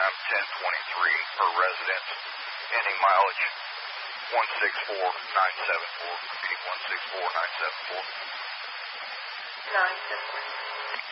time 10:23 per resident. Ending mileage 164,974. Repeating 164,974. 974.